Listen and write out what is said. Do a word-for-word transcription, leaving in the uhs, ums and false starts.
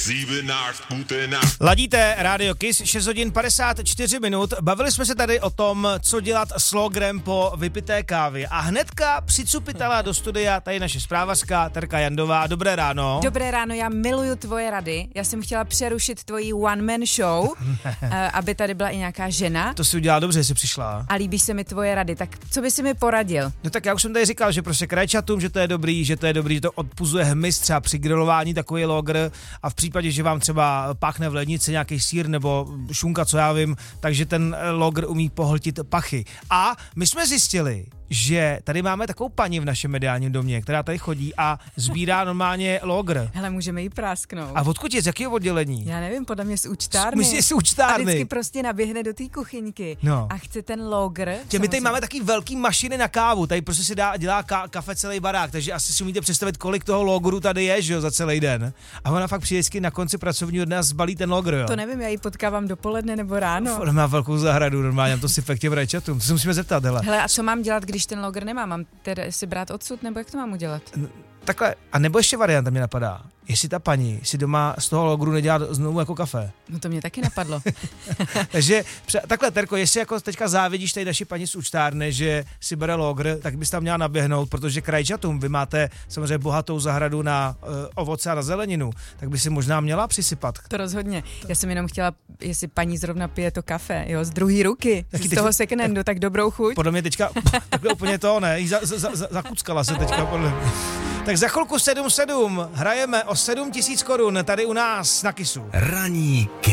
Ladíte Rádio Kiss, šest hodin padesát čtyři minut. Bavili jsme se tady o tom, co dělat s logrem po vypité kávě. A hnedka přicupitala do studia tady naše zprávařka Terka Jandová. Dobré ráno. Dobré ráno, já miluju tvoje rady. Já jsem chtěla přerušit tvoji one-man show, aby tady byla i nějaká žena. To si udělala dobře, jsi přišla. A líbí se mi tvoje rady, tak co by si mi poradil? No tak já už jsem tady říkal, že prostě krajčatům, že to je dobrý, že to je dobrý, že to odpuzuje hmyz třeba při grilování takový logr a v případě, že vám třeba páchne v lednici nějaký sýr nebo šunka, co já vím, takže ten logr umí pohltit pachy. A my jsme zjistili, že tady máme takovou paní v našem mediálním domě, která tady chodí a sbírá normálně logr. Hele, můžeme jí prásknout. A odkud je, z jakého oddělení? Já nevím, podle mě z účtárny. Myslíš, z účtárny. A vždycky prostě naběhne do té kuchyňky no. a chce ten logr. Tě, my tady máme taky velký mašiny na kávu, tady prostě si dá, dělá ka, kafe celý barák, takže asi si umíte představit, kolik toho logru tady je, že jo, za celý den. A ona fakt přijde vždycky na konci pracovního dne a zbalí ten logr, jo. To nevím, já ji potkávám dopoledne nebo ráno. Ona má velkou zahradu, normálně, to si fakt těm rajčatům. To se musíme zeptat, hele. Hele, a co mám dělat, když ten logr nemám? Mám tedy si brát odsud, nebo jak to mám udělat? Takhle, a nebo ještě varianta mě napadá, jestli ta paní si doma z toho logru nedělá znovu jako kafe. No to mě taky napadlo. Takže takhle, Terko, jestli jako teďka závidíš tady naši paní z účtárny, že si bere logr, tak bys tam měla naběhnout, protože krajčatům, vy máte samozřejmě bohatou zahradu na uh, ovoce a na zeleninu, tak by si možná měla přisypat. To rozhodně. Já jsem jenom chtěla, jestli paní zrovna pije to kafe, jo, z druhé ruky, taky z teď, toho second handu, tak dobrou chuť. Podle mě teďka, takhle úplně to, ne, za, za, za, zakuckala se teďka, podle mě. Tak za chvilku sedm sedm hrajeme o sedm tisíc korun tady u nás na Kissu. Ranní